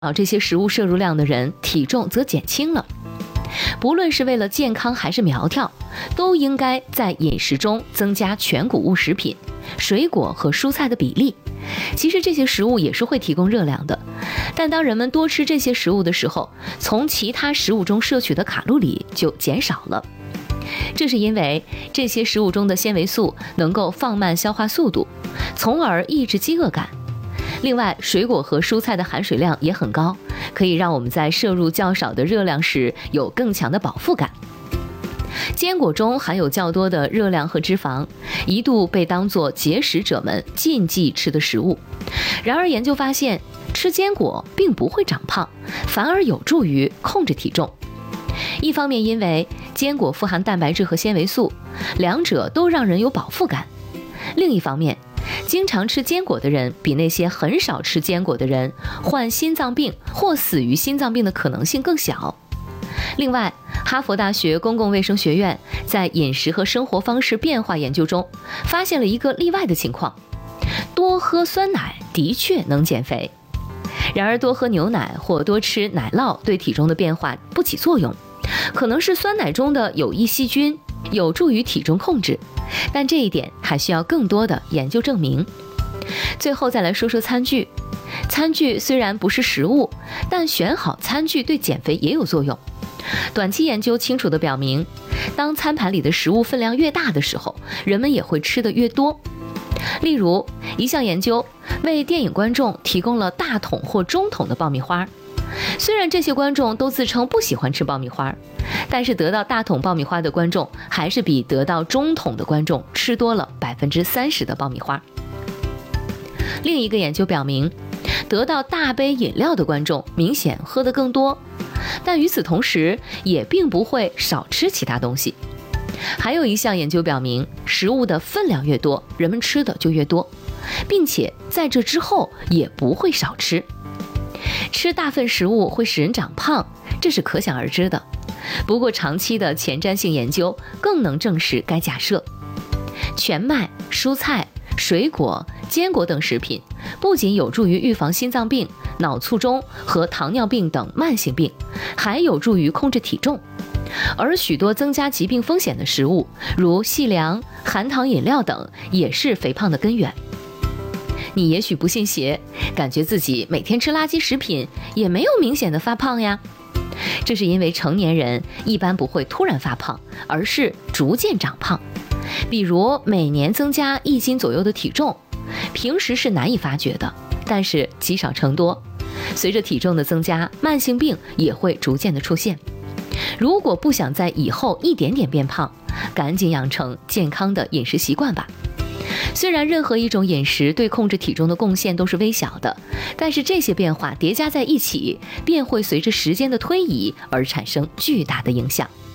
这些食物摄入量的人，体重则减轻了。不论是为了健康还是苗条，都应该在饮食中增加全谷物食品、水果和蔬菜的比例。其实这些食物也是会提供热量的，但当人们多吃这些食物的时候，从其他食物中摄取的卡路里就减少了。这是因为这些食物中的纤维素能够放慢消化速度，从而抑制饥饿感。另外，水果和蔬菜的含水量也很高，可以让我们在摄入较少的热量时有更强的饱腹感。坚果中含有较多的热量和脂肪，一度被当作节食者们禁忌吃的食物。然而研究发现，吃坚果并不会长胖，反而有助于控制体重。一方面因为坚果富含蛋白质和纤维素，两者都让人有饱腹感；另一方面，经常吃坚果的人比那些很少吃坚果的人患心脏病或死于心脏病的可能性更小。另外，哈佛大学公共卫生学院在饮食和生活方式变化研究中发现了一个例外的情况：多喝酸奶的确能减肥。然而，多喝牛奶或多吃奶酪对体重的变化不起作用，可能是酸奶中的有益细菌有助于体重控制，但这一点还需要更多的研究证明。最后再来说说餐具。餐具虽然不是食物，但选好餐具对减肥也有作用。短期研究清楚地表明，当餐盘里的食物分量越大的时候，人们也会吃得越多。例如，一项研究为电影观众提供了大桶或中桶的爆米花。虽然这些观众都自称不喜欢吃爆米花，但是得到大桶爆米花的观众还是比得到中桶的观众吃多了30%的爆米花。另一个研究表明，得到大杯饮料的观众明显喝得更多，但与此同时也并不会少吃其他东西。还有一项研究表明，食物的分量越多，人们吃的就越多，并且在这之后也不会少吃。吃大份食物会使人长胖，这是可想而知的。不过长期的前瞻性研究更能证实该假设。全麦、蔬菜、水果、坚果等食品不仅有助于预防心脏病、脑卒中和糖尿病等慢性病，还有助于控制体重。而许多增加疾病风险的食物，如细粮、含糖饮料等，也是肥胖的根源。你也许不信邪，感觉自己每天吃垃圾食品也没有明显的发胖呀。这是因为成年人一般不会突然发胖，而是逐渐长胖。比如每年增加1斤左右的体重，平时是难以发觉的，但是积少成多，随着体重的增加，慢性病也会逐渐的出现。如果不想在以后一点点变胖，赶紧养成健康的饮食习惯吧。虽然任何一种饮食对控制体重的贡献都是微小的，但是这些变化叠加在一起，便会随着时间的推移而产生巨大的影响。